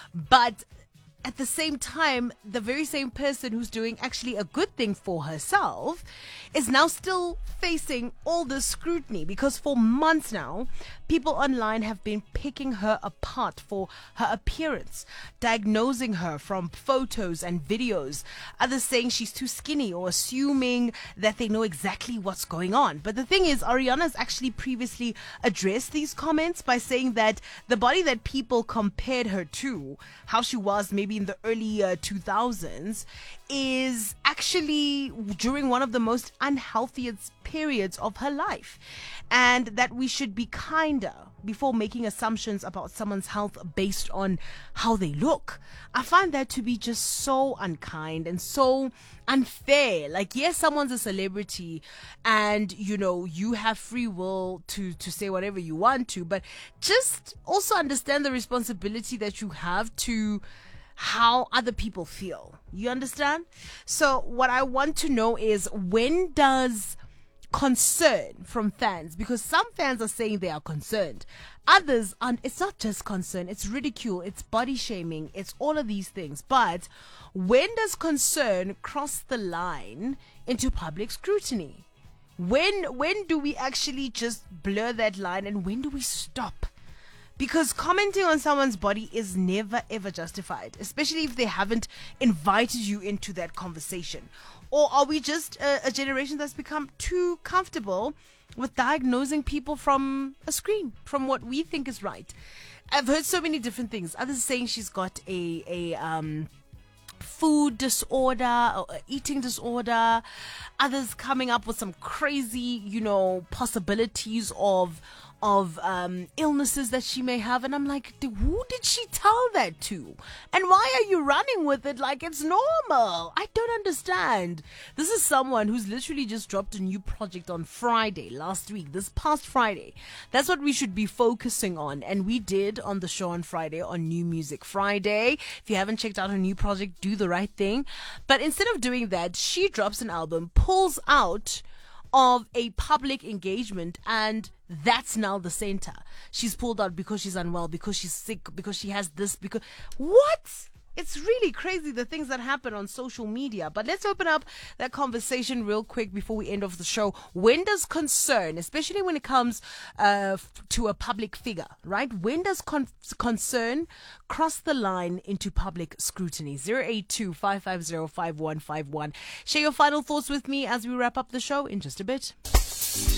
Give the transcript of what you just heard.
But at the same time, the very same person who's doing actually a good thing for herself is now still facing all this scrutiny, because for months now, people online have been picking her apart for her appearance, diagnosing her from photos and videos, others saying she's too skinny or assuming that they know exactly what's going on. But the thing is, Ariana's actually previously addressed these comments by saying that the body that people compared her to, how she was maybe in the early 2000s, is actually during one of the most unhealthiest periods of her life, and that we should be kinder before making assumptions about someone's health based on how they look. I find that to be just so unkind and so unfair. Like, yes, someone's a celebrity and, you know, you have free will to say whatever you want to, but just also understand the responsibility that you have to how other people feel. You understand? So what I want to know is, when does concern from fans, because some fans are saying they are concerned, others aren't. It's not just concern, it's ridicule, it's body shaming, it's all of these things. But when does concern cross the line into public scrutiny? When do we actually just blur that line, and when do we stop? Because commenting on someone's body is never ever justified, especially if they haven't invited you into that conversation. Or are we just a generation that's become too comfortable with diagnosing people from a screen, from what we think is right? I've heard so many different things. Others saying she's got a food disorder or eating disorder. Others coming up with some crazy, possibilities of illnesses that she may have, and I'm like, who did she tell that to? And why are you running with it like it's normal? I don't understand. This is someone who's literally just dropped a new project on Friday, last week, this past Friday. That's what we should be focusing on, and we did on the show on Friday, on New Music Friday. If you haven't checked out her new project, do the right thing. But instead of doing that, she drops an album, pulls out of a public engagement, and that's now the center. She's pulled out because she's unwell, because she's sick, because she has this, because what? It's really crazy the things that happen on social media. But let's open up that conversation real quick before we end off the show. When does concern, especially when it comes to a public figure, right? When does concern cross the line into public scrutiny? 082-550-5151. Share your final thoughts with me as we wrap up the show in just a bit.